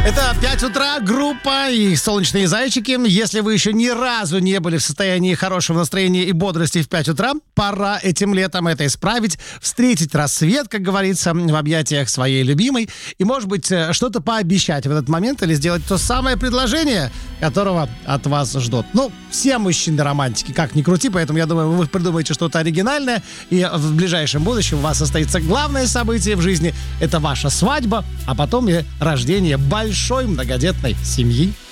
Это 5 утра, группа и солнечные зайчики. Если вы еще ни разу не были в состоянии хорошего настроения и бодрости в 5 утра, пора этим летом это исправить, встретить рассвет, как говорится, в объятиях своей любимой, и, может быть, что-то пообещать в этот момент или сделать то самое предложение, которого от вас ждут. Ну, все мужчины романтики, как ни крути, поэтому я думаю, вы придумаете что-то оригинальное, и в ближайшем будущем у вас состоится главное событие в жизни — это ваша свадьба, а потом и рождение большой многодетной семьи.